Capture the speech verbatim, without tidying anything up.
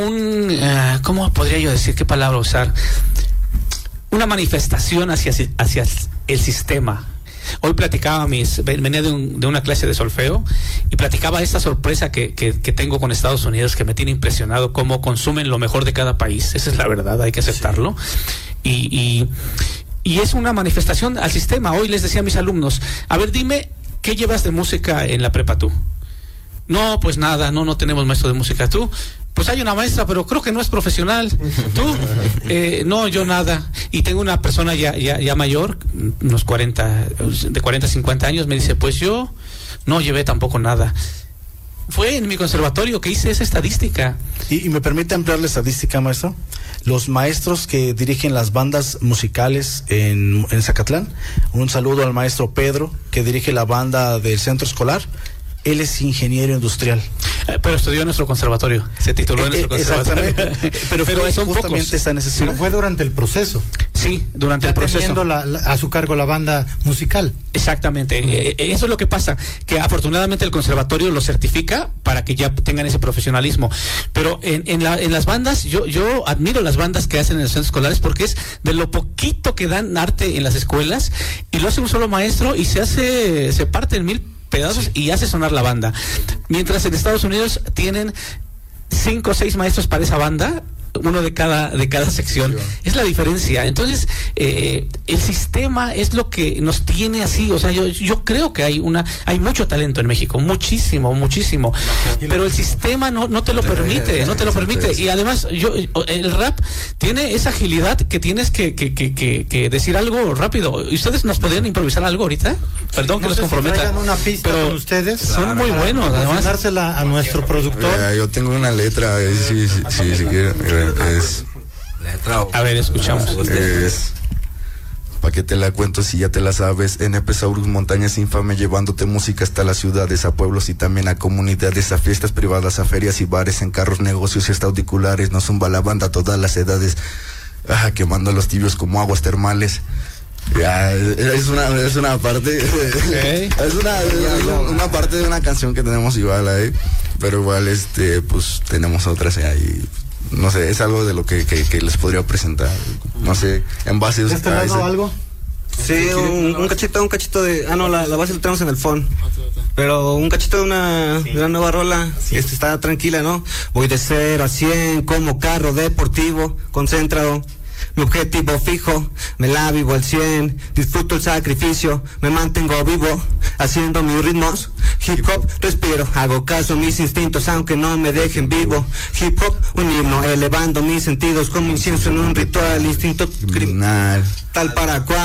un, uh, ¿cómo podría yo decir? ¿Qué palabra usar? Una manifestación hacia, hacia el sistema. Hoy platicaba mis, venía de, un, de una clase de solfeo y platicaba esta sorpresa que, que, que tengo con Estados Unidos, que me tiene impresionado cómo consumen lo mejor de cada país. Esa es la verdad, hay que aceptarlo. Sí. Y, y, y es una manifestación al sistema. Hoy les decía a mis alumnos, a ver, dime, ¿qué llevas de música en la prepa tú? No, pues nada, no, no tenemos maestro de música. ¿Tú? Pues hay una maestra, pero creo que no es profesional. ¿Tú? Eh, no, yo nada. Y tengo una persona ya, ya, ya mayor, unos cuarenta, de cuarenta a cincuenta años, me dice, pues yo no llevé tampoco nada. Fue en mi conservatorio que hice esa estadística. Y, y me permite ampliar la estadística, maestro. Los maestros que dirigen las bandas musicales en, en Zacatlán, un saludo al maestro Pedro, que dirige la banda del centro escolar. Él es ingeniero industrial. Eh, pero estudió en nuestro conservatorio. Se tituló en nuestro eh, conservatorio. Exactamente. pero, pero fue justamente esa necesidad. Pero fue durante el proceso. Sí, durante ya el proceso. Teniendo la, la, a su cargo la banda musical. Exactamente. Eh, eso es lo que pasa, que afortunadamente el conservatorio lo certifica para que ya tengan ese profesionalismo. Pero en, en, la, en las bandas, yo, yo admiro las bandas que hacen en los centros escolares porque es de lo poquito que dan arte en las escuelas y lo hace un solo maestro y se hace, se parte en mil pedazos sí. y hace sonar la banda. Mientras en Estados Unidos tienen cinco o seis maestros para esa banda, uno de cada de cada sección. Es la diferencia. Entonces, eh, el sistema es lo que nos tiene así. O sea, yo yo creo que hay una hay mucho talento en México, muchísimo, muchísimo. Pero el sistema no no te lo permite, no te lo permite. Y además, yo el rap tiene esa agilidad que tienes que que que que, que decir algo rápido. ¿Y ustedes nos podrían improvisar algo ahorita? Perdón no que los comprometa. Si una pista pero con ustedes. Son claro, muy claro, buenos. Además, dársela a nuestro productor. Mira, yo tengo una letra, si si si, si quieren. Es, a ver, escuchamos. Es, ¿pa' qué te la cuento si ya te la sabes? N P Saurus, montañas infame, llevándote música hasta las ciudades, a pueblos y también a comunidades, a fiestas privadas, a ferias y bares, en carros, negocios y hasta auriculares. Nos zumba la banda a todas las edades, ah, quemando los tibios como aguas termales. Ya, es una, es una parte, okay. es una, es una parte de una canción que tenemos igual ahí, pero igual este, pues tenemos otras ahí. No sé, es algo de lo que, que, que les podría presentar. No sé, en base ¿De este a lado algo? Sí, un, un cachito, un cachito de... Ah, no, la, la base la tenemos en el phone. Pero un cachito de una, de una nueva rola. Sí. Este está tranquila, ¿no? Voy de cero a cien como carro deportivo, concentrado. Mi objetivo fijo, me la vivo al cien, disfruto el sacrificio, me mantengo vivo, haciendo mis ritmos, hip hop, respiro, hago caso a mis instintos aunque no me dejen vivo, hip hop, un himno, elevando mis sentidos como incienso en un ritual, instinto criminal, tal para cual.